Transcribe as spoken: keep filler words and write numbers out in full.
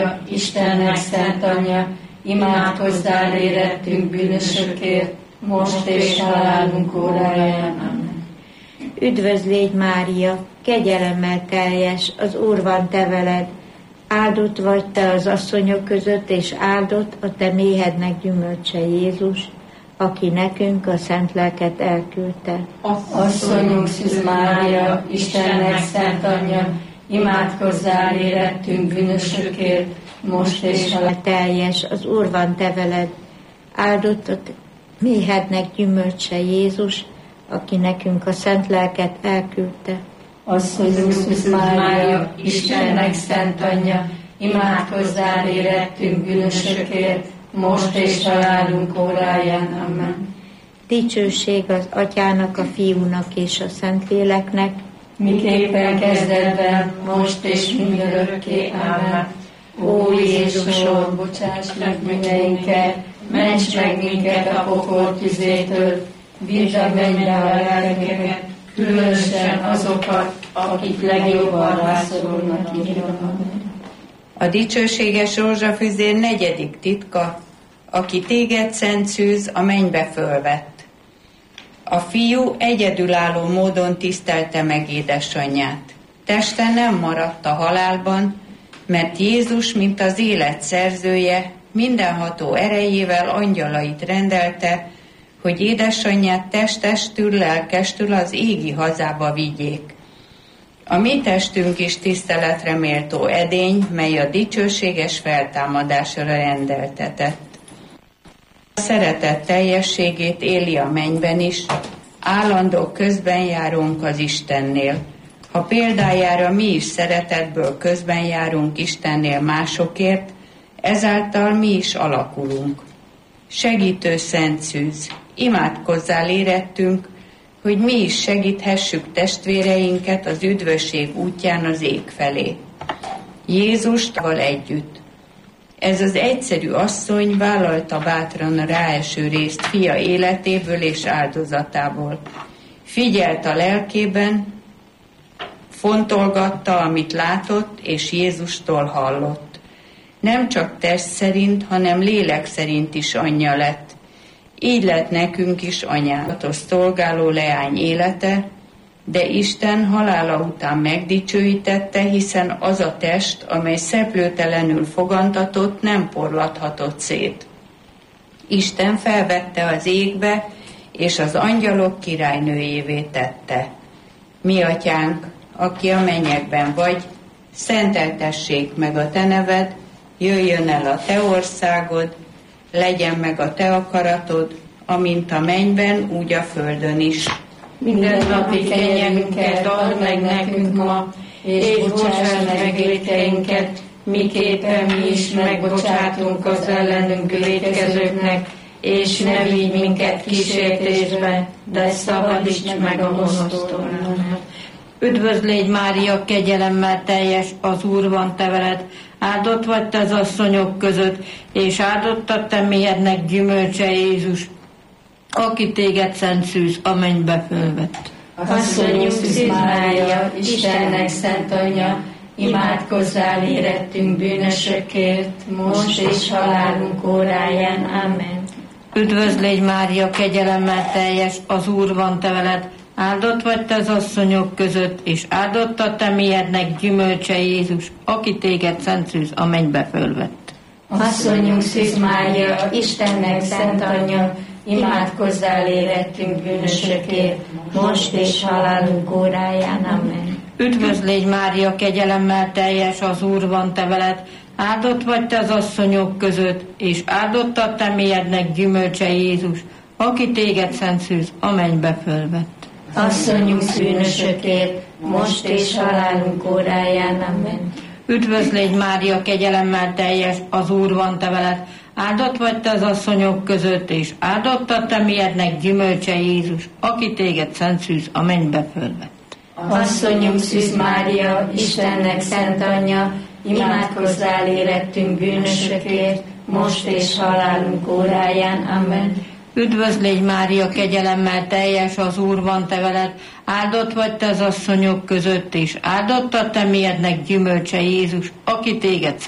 Mária, Istennek szent anyja, imádkozzál érettünk bűnösökért, most és halálunk óráján. Amen. Üdvözl légy, Mária, kegyelemmel teljes, az Úr van te veled. Áldott vagy te az asszonyok között, és áldott a te méhednek gyümölcse Jézus, aki nekünk a szent lelket elküldte. Asszonyunk Szűz Mária, Istennek szent anyja, imádkozzál érettünk bűnösökért, most és a teljes, az Úr van te veled. Áldott a te méhednek gyümölcse Jézus, aki nekünk a szent lelket elküldte. Asszonyunk Szűz Mária, Istennek szent anyja, imádkozzál érettünk bűnösökért, most és halálunk óráján. Amen. Dicsőség az Atyának, a Fiúnak és a Szentléleknek, miképpen kezdetben, most és mindörökké. Amen. Ó Jézusom, bocsáss meg bűneinket, ments meg minket a pokol tüzétől, vidd a mennybe a lelkeket, különösen azokat, akik legjobban rászorulnak irgalmadra. A dicsőséges rózsafüzér negyedik titka, aki téged, Szent Szűz, a mennybe fölvett. A fiú egyedülálló módon tisztelte meg édesanyját. Teste nem maradt a halálban, mert Jézus, mint az élet szerzője, mindenható erejével angyalait rendelte, hogy édesanyját testestül, lelkestül az égi hazába vigyék. A mi testünk is tiszteletre méltó edény, mely a dicsőséges feltámadásra rendeltetett. A szeretet teljességét éli a mennyben is, állandó közben járunk az Istennél. Ha példájára mi is szeretetből közben járunk Istennél másokért, ezáltal mi is alakulunk. Segítő Szent Szűz, imádkozzál érettünk, hogy mi is segíthessük testvéreinket az üdvösség útján az ég felé. Jézustval együtt. Ez az egyszerű asszony vállalta bátran a ráeső részt fia életéből és áldozatából. Figyelt a lelkében, fontolgatta, amit látott, és Jézustól hallott. Nem csak test szerint, hanem lélek szerint is anyja lett. Így lett nekünk is anyálatos szolgáló leány élete, de Isten halála után megdicsőítette, hiszen az a test, amely szeplőtelenül fogantatott, nem porlathatott szét. Isten felvette az égbe, és az angyalok királynőjévé tette. Mi atyánk, aki a mennyekben vagy, szenteltessék meg a te neved, jöjjön el a te országod, legyen meg a te akaratod, amint a mennyben, úgy a földön is. Minden napi kenyerünket add meg nekünk ma, és bocsáss meg vétkeinket, miképpen mi is megbocsátunk az ellenünk vétkezőknek, és ne vigy minket kísértésbe, de szabadíts meg a gonosztól. Üdvözl légy, Mária, kegyelemmel teljes, az Úr van te veled. Áldott vagy te az asszonyok között, és áldott a te méhednek gyümölcse Jézus, aki téged, Szent Szűz, a mennybe fölvett. Asszonyunk Szűz Mária, Istennek szent anyja, imádkozzál érettünk bűnösökért, most és halálunk óráján. Amen. Üdvözl légy, Mária, kegyelemmel teljes, az Úr van te veled. Áldott vagy te az asszonyok között, és áldott a te méhednek gyümölcse Jézus, aki téged, Szent Szűz, a mennybe fölvett. Asszonyunk Szűz Mária, Istennek szent anyja, imádkozzál érettünk bűnösökért, most és halálunk óráján. Amen. Üdvözl légy, Mária, kegyelemmel teljes, az Úr van te veled. Áldott vagy te az asszonyok között, és áldott a te méhednek gyümölcse Jézus, aki téged, Szent Szűz, a mennybe fölvett. Asszonyunk bűnösökért, most és halálunk óráján. Amen. Üdvözl légy, Mária, kegyelemmel teljes, az Úr van te veled. Áldott vagy te az asszonyok között, és áldott a te méhednek gyümölcse Jézus, aki téged, Szent Szűz, a mennybe fölvett. Asszonyunk Szűz Mária, Istennek szent anyja, imádkozzál érettünk bűnösökért, most és halálunk óráján. Amen. Üdvözl légy, Mária, kegyelemmel teljes, az Úr van te veled. Áldott vagy te az asszonyok között, és áldott a te méhednek gyümölcse Jézus, aki téged,